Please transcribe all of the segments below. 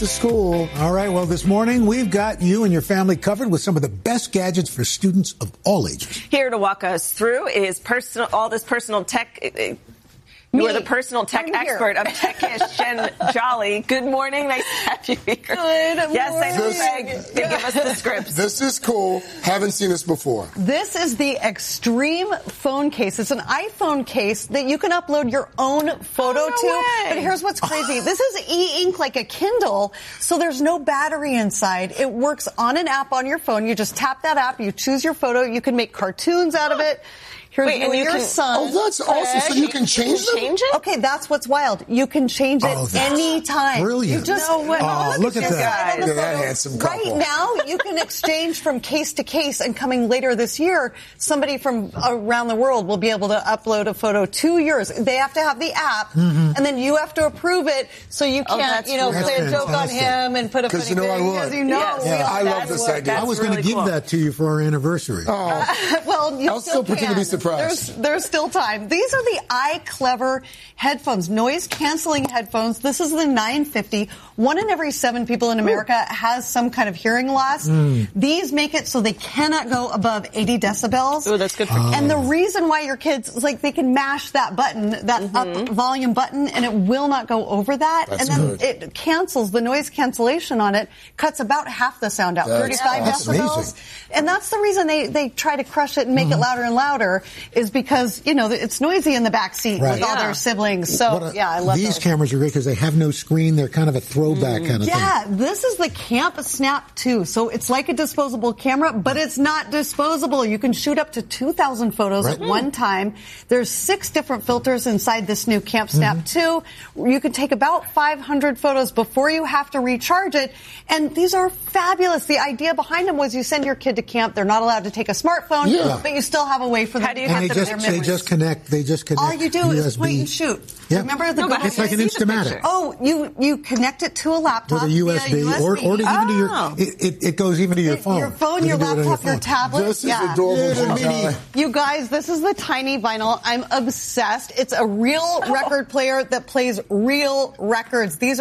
to school. All right, well, this morning we've got you and your family covered with some of the best gadgets for students of all ages. Here to walk us through is all this personal tech. You are the personal tech expert of Techish, Jen Jolly. Good morning. Nice to have you here. Good morning. Yes, I know, Greg. They give us the scripts. This is cool. Haven't seen this before. This is the Extreme phone case. It's an iPhone case that you can upload your own photo to. But here's what's crazy. This is e-ink like a Kindle, so there's no battery inside. It works on an app on your phone. You just tap that app. You choose your photo. You can make cartoons out of it. Here's your son. Oh, that's awesome. So you can change it? Okay, that's what's wild. You can change it anytime. Brilliant. You just, look at that. Look at that handsome couple. Right now, you can exchange from case to case, and coming later this year, somebody from around the world will be able to upload a photo to yours. They have to have the app, and then you have to approve it, so you can't, play a joke on him and put a funny thing. I would. Because I love this idea. I was going to give that to you for our anniversary. Well, I'll still pretend to be surprised. There's still time. These are the iClever headphones, noise-canceling headphones. This is the 950. 1 in every 7 people in America has some kind of hearing loss. These make it so they cannot go above 80 decibels. Oh, that's good for kids. And the reason why your kids, they can mash that button, that up volume button, and it will not go over that. That's and then good. it cancels, the noise cancellation on it cuts about half the sound out, 35 that's decibels. amazing. And that's the reason they try to crush it and make it louder and louder, is because, it's noisy in the back seat with all their siblings. So, I love these cameras are great because they have no screen. They're kind of a throwback kind of thing. Yeah, this is the Camp Snap 2. So it's like a disposable camera, but it's not disposable. You can shoot up to 2,000 photos at one time. There's 6 different filters inside this new Camp Snap 2. You can take about 500 photos before you have to recharge it. And these are fabulous. The idea behind them was you send your kid to camp. They're not allowed to take a smartphone, but you still have a way for them to they just connect. All you do USB. is point and shoot. Yep. Remember the it's like an Instamatic. Oh, you connect it to a laptop with a USB, or even to your. It goes even to your phone. Your phone, your laptop, your tablet. This is adorable. You guys, this is the tiny vinyl. I'm obsessed. It's a real record player that plays real records. There's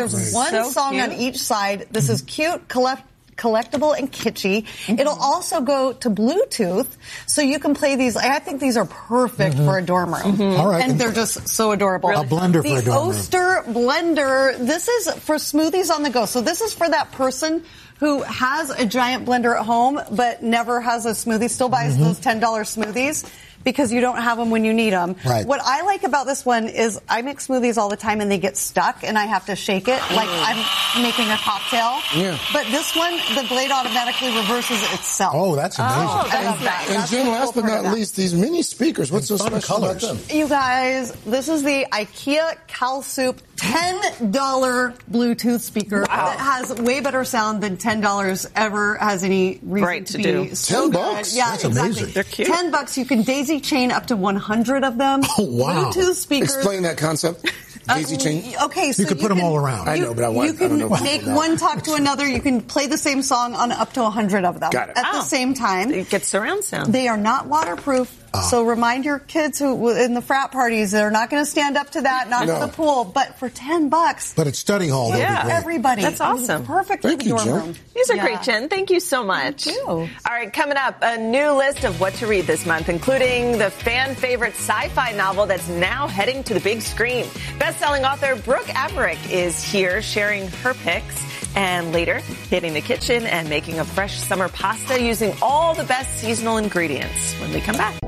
one song on each side. This is cute, collectible and kitschy. It'll also go to Bluetooth, so you can play these. I think these are perfect for a dorm room. All right. And they're just so adorable. A blender for a dorm room. The Oster blender. This is for smoothies on the go. So this is for that person who has a giant blender at home but never has a smoothie, still buys those $10 smoothies, because you don't have them when you need them. Right. What I like about this one is I make smoothies all the time and they get stuck and I have to shake it like I'm making a cocktail. Yeah. But this one, the blade automatically reverses itself. Oh, that's amazing. I love that. And Jen, last but not least, these mini speakers. What's so special about them? You guys, this is the IKEA CalSoup $10 Bluetooth speaker that has way better sound than $10 ever has any reason to be. So $10? Yeah, That's exactly. amazing. They're cute. $10. You can daisy chain up to 100 of them. Oh, wow. Bluetooth speakers. Explain that concept. Daisy chain. Okay, so you could put them all around. I know, but you can make one talk to another. You can play the same song on up to 100 of them Got it. at the same time. It gets surround sound. They are not waterproof. So remind your kids who in the frat parties, they're not going to stand up to that, not to the pool. But for $10, but at study hall, they'll be great. Everybody. That's awesome. Perfect for the dorm room. These are great, Jen. Thank you so much. Thank you. All right, coming up, a new list of what to read this month, including the fan favorite sci-fi novel that's now heading to the big screen. Best-selling author Brooke Averick is here sharing her picks. And later, hitting the kitchen and making a fresh summer pasta using all the best seasonal ingredients when we come back.